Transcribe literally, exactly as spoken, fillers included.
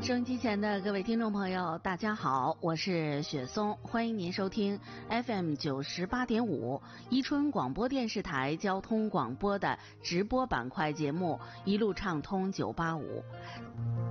收音机前的各位听众朋友，大家好，我是雪松，欢迎您收听 F M 九十八点五伊春广播电视台交通广播的直播板块节目《一路畅通九八五》。